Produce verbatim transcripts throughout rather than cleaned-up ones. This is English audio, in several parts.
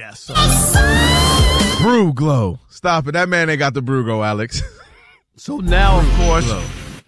yes. Brew Glow. Stop it. That man ain't got the Brew Glow, Alex. So now, of course, Glow.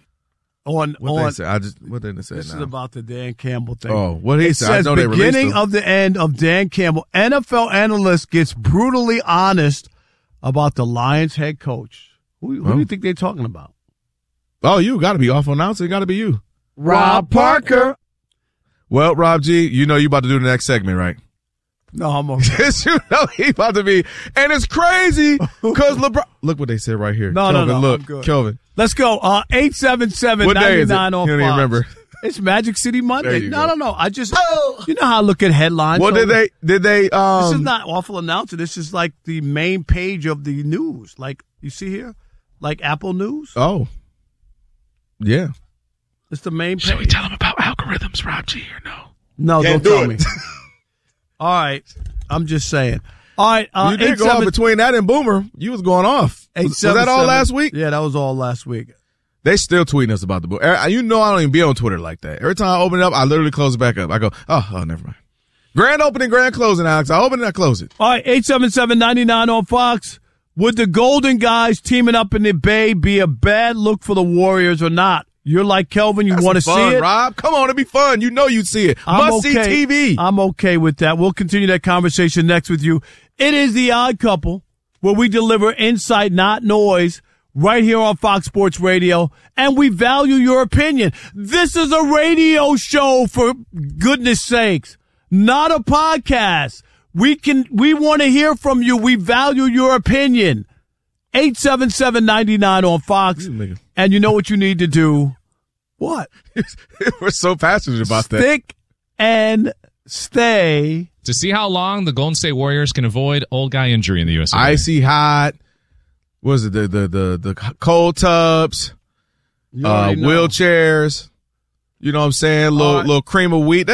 on What on they say? I just what they say this now. is about the Dan Campbell thing. Oh, what he it said? I says know they released beginning him. of the end of Dan Campbell. N F L analyst gets brutally honest about the Lions head coach. Who, who Oh. do you think they're talking about? Oh, you got to be awful announcer. It got to be you. Rob Parker. Well, Rob G, you know you about to do the next segment, right? No, I'm okay. Yes, you know he about to be. And it's crazy because LeBron. Look what they said right here. No, no, Kelvin, no, look, I'm good. Kelvin. Let's go. Uh, eight seven seven, What day is it? ninety-nine on You don't even Fox. remember. It's Magic City Monday. There you No, go. no, no. I just, you know how I look at headlines. What So did they? Did they? Um, This is not awful announcing. This is like the main page of the news. Like, you see here? Like Apple News. Oh, yeah. It's the main page. Should we tell them about algorithms, Rob G, or no? No, Can't don't do tell it. me. All right. I'm just saying. All right. Uh, you did eight go off seven- between that and Boomer. You was going off. eight Was, was seven that all seven last week? Yeah, that was all last week. They still tweeting us about the book. You know I don't even be on Twitter like that. Every time I open it up, I literally close it back up. I go, oh, oh, never mind. Grand opening, grand closing, Alex. I open it, I close it. All right. eight seven seven, ninety-nine on Fox. Would the Golden Guys teaming up in the Bay be a bad look for the Warriors or not? You're like Kelvin. You want to see Fun, it? Rob. Come on, it'd be fun. You know you'd see it. I'm Must okay. see T V. I'm okay with that. We'll continue that conversation next with you. It is The Odd Couple, where we deliver insight, not noise, right here on Fox Sports Radio, and we value your opinion. This is a radio show, for goodness sakes, not a podcast. We can, we want to hear from you. We value your opinion. eight seven seven, ninety-nine on Fox. And you know what you need to do? What? We're so passionate about that. Stick and stay. To see how long the Golden State Warriors can avoid old guy injury in the U S A. Icy hot. What is it? The the the the cold tubs, You uh, already know. wheelchairs. You know what I'm saying? Little All right. little cream of wheat.